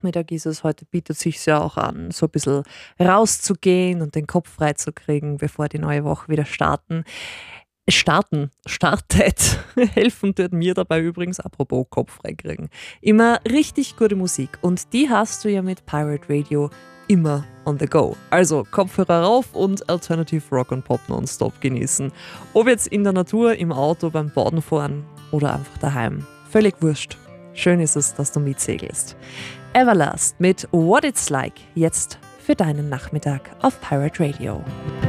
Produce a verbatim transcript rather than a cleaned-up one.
Nachmittag ist es, heute bietet sich's ja auch an, so ein bisschen rauszugehen und den Kopf freizukriegen, bevor die neue Woche wieder starten starten startet. Helfen tut mir dabei übrigens, apropos Kopf freikriegen, immer richtig gute Musik und die hast du ja mit Pirate Radio immer on the go. Also Kopfhörer rauf und Alternative Rock und Pop nonstop genießen. Ob jetzt in der Natur, im Auto, beim Badenfahren oder einfach daheim. Völlig wurscht. Schön ist es, dass du mitsegelst. Everlast mit What It's Like jetzt für deinen Nachmittag auf Pirate Radio.